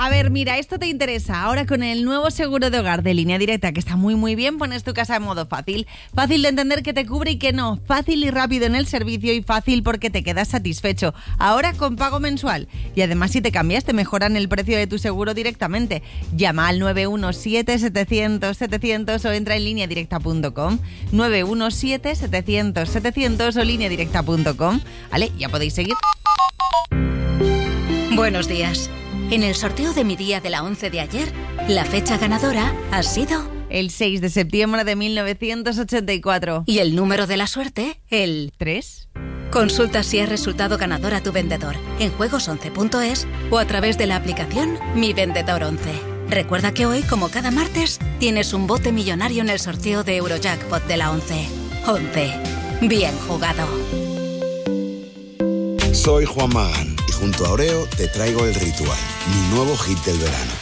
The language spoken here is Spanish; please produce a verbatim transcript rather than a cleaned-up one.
A ver, mira, esto te interesa. Ahora con el nuevo seguro de hogar de Línea Directa, que está muy muy bien, pones tu casa en modo fácil. Fácil de entender que te cubre y que no. Fácil y rápido en el servicio y fácil porque te quedas satisfecho. Ahora con pago mensual. Y además si te cambias te mejoran el precio de tu seguro directamente. Llama al nueve uno siete, setecientos, setecientos o entra en línea directa punto com. nueve uno siete, setecientos, setecientos o línea directa punto com. Vale, ya podéis seguir. Buenos días. En el sorteo de mi día de la once de ayer, la fecha ganadora ha sido el seis de septiembre de mil novecientos ochenta y cuatro. Y el número de la suerte, el tres. Consulta si es resultado ganador a tu vendedor en juegos once punto es o a través de la aplicación Mi Vendedor once. Recuerda que hoy, como cada martes, tienes un bote millonario en el sorteo de Eurojackpot de la once. once. Bien jugado. Soy Juan Magán y junto a Oreo te traigo El Ritual, mi nuevo hit del verano.